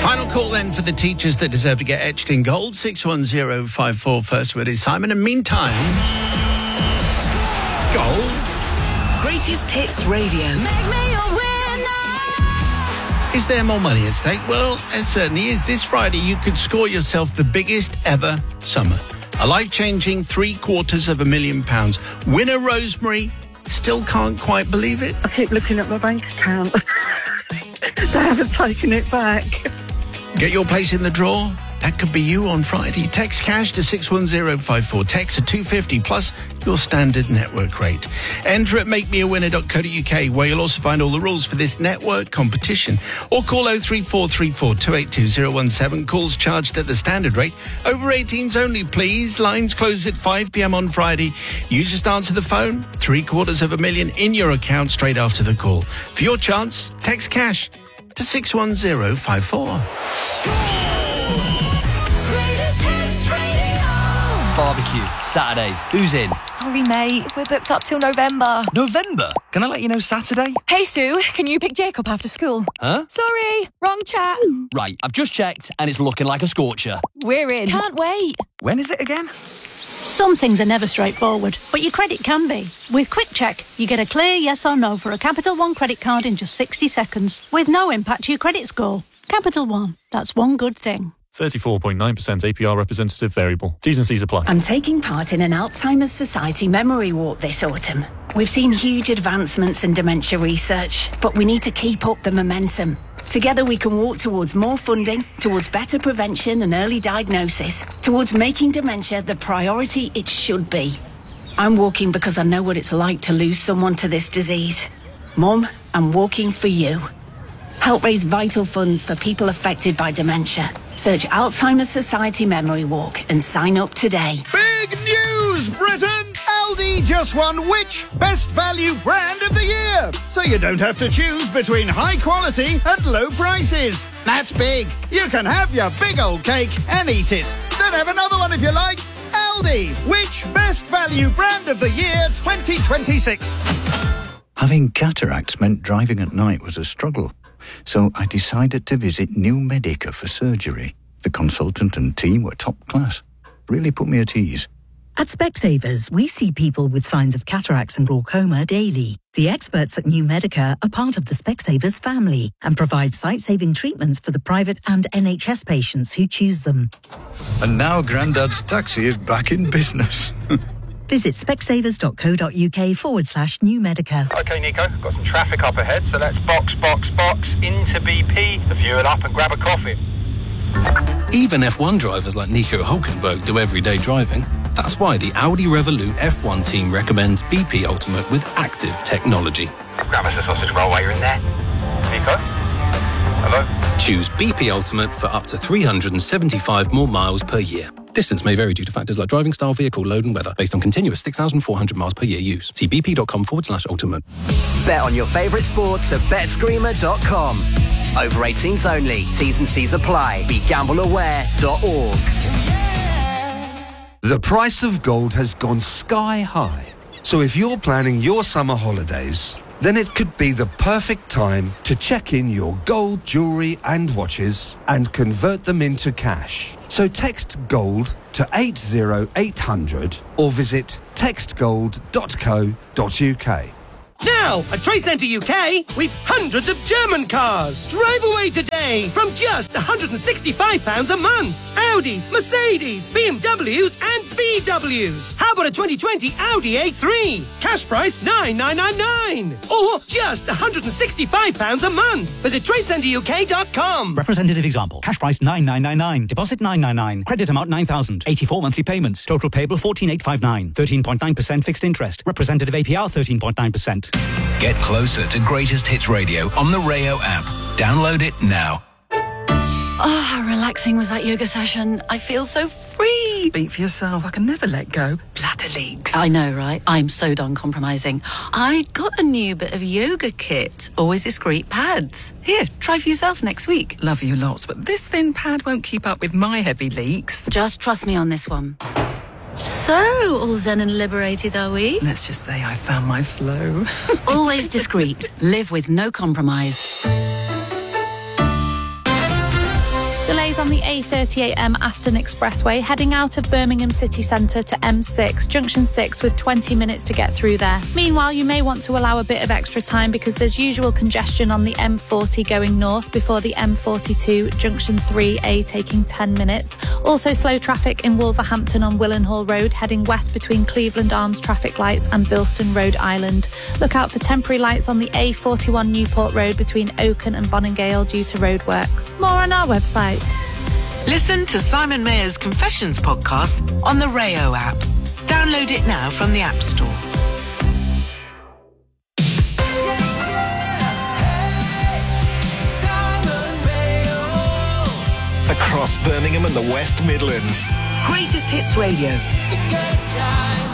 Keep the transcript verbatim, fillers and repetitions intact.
Final call then for the teachers that deserve to get etched in gold. six one zero five four. First word is Simon. And meantime, gold. Greatest Hits Radio. Make me a winner. Is there more money at stake? Well, there certainly is. This Friday, you could score yourself the biggest ever summer. A life-changing three quarters of a million pounds. Winner Rosemary still can't quite believe it. I keep looking at my bank account. They haven't taken it back. Get your place in the draw. That could be you on Friday. Text cash to six one zero five four. Text to two fifty plus your standard network rate. Enter at make me a winner dot co dot uk, where you'll also find all the rules for this network competition. Or call oh three four three four two eight two oh one seven. Calls charged at the standard rate. Over eighteens only, please. Lines close at five p.m. on Friday. You just answer the phone. Three quarters of a million in your account straight after the call. For your chance, text cash to six one zero five four. Barbecue, Saturday. Who's in? Sorry, mate. We're booked up till November. November? Can I let you know Saturday? Hey, Sue, can you pick Jacob after school? Huh? Sorry, wrong chat. Right, I've just checked and it's looking like a scorcher. We're in. Can't wait. When is it again? Some things are never straightforward, but your credit can be. With Quick Check, you get a clear yes or no for a Capital One credit card in just sixty seconds, with no impact to your credit score. Capital One, that's one good thing. thirty-four point nine percent A P R representative variable. T's and C's apply. I'm taking part in an Alzheimer's Society memory walk this autumn. We've seen huge advancements in dementia research, but we need to keep up the momentum. Together we can walk towards more funding, towards better prevention and early diagnosis, towards making dementia the priority it should be. I'm walking because I know what it's like to lose someone to this disease. Mum, I'm walking for you. Help raise vital funds for people affected by dementia. Search Alzheimer's Society Memory Walk and sign up today. Big news, Britain! Aldi just won which Best Value Brand of the Year? So you don't have to choose between high quality and low prices. That's big. You can have your big old cake and eat it. Then have another one if you like. Aldi, which Best Value Brand of the Year twenty twenty-six? Having cataracts meant driving at night was a struggle. So I decided to visit New Medica for surgery. The consultant and team were top class. Really put me at ease. At Specsavers, we see people with signs of cataracts and glaucoma daily. The experts at New Medica are part of the Specsavers family and provide sight-saving treatments for the private and N H S patients who choose them. And now Grandad's taxi is back in business. Visit specsavers.co.uk forward slash New Medica. OK, Nico, got some traffic up ahead, so let's box, box, box into B P, the fuel up and grab a coffee. Even F one drivers like Nico Hulkenberg do everyday driving. That's why the Audi Revolut F one team recommends B P Ultimate with active technology. Grab us a sausage roll while you're in there. Nico? Hello? Choose B P Ultimate for up to three hundred seventy-five more miles per year. Distance may vary due to factors like driving style, vehicle load and weather, based on continuous six thousand four hundred miles per year use. See bp.com forward slash ultimate. Bet on your favourite sports at bet screamer dot com. Over eighteens only. T's and C's apply. Be gamble aware dot org. The price of gold has gone sky high. So if you're planning your summer holidays, then it could be the perfect time to check in your gold jewellery and watches and convert them into cash. So text GOLD to eight zero eight hundred or visit text gold dot co dot uk. Now, at Trade Centre U K, we've hundreds of German cars. Drive away today from just one hundred sixty-five pounds a month. Audis, Mercedes, B M Ws and V Ws. How about a twenty twenty Audi A three? Cash price nine thousand nine hundred ninety-nine. Or just one hundred sixty-five pounds a month. Visit trade centre u k dot com. Representative example. Cash price nine thousand nine hundred ninety-nine. Deposit nine hundred ninety-nine. Credit amount nine thousand. eighty-four monthly payments. Total payable fourteen thousand eight hundred fifty-nine. thirteen point nine percent fixed interest. Representative A P R thirteen point nine percent. Get closer to Greatest Hits Radio on the Rayo app. Download it now. Oh, how relaxing was that yoga session? I feel so free. Speak for yourself. I can never let go. Bladder leaks. I know, right? I'm so done compromising. I got a new bit of yoga kit. Always discreet pads. Here, try for yourself next week. Love you lots, but this thin pad won't keep up with my heavy leaks. Just trust me on this one. So, all zen and liberated, are we? Let's just say I found my flow. Always discreet. Live with no compromise. Delays on the A thirty-eight M Aston Expressway heading out of Birmingham city centre to M six, junction six, with twenty minutes to get through there. Meanwhile, you may want to allow a bit of extra time because there's usual congestion on the M forty going north before the M forty-two, junction three A, taking ten minutes. Also slow traffic in Wolverhampton on Willenhall Road heading west between Cleveland Arms traffic lights and Bilston Road Island. Look out for temporary lights on the A forty-one Newport Road between Oaken and Bonningale due to roadworks. More on our website. Listen to Simon Mayer's Confessions podcast on the Rayo app. Download it now from the App Store. Across Birmingham and the West Midlands. Greatest Hits Radio. The good times.